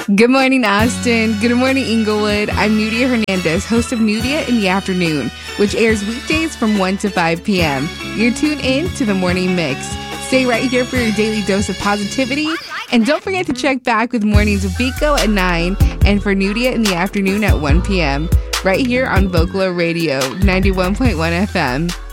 Good morning, Austin. Good morning, Inglewood. I'm Nudia Hernandez, host of Nudia in the Afternoon, which airs weekdays from 1 to 5 p.m. You're tuned in to the Morning Mix. Stay right here for your daily dose of positivity. And don't forget to check back with Mornings with Vico at 9 and for Nudia in the Afternoon at 1 p.m. right here on Vocalo Radio 91.1 FM.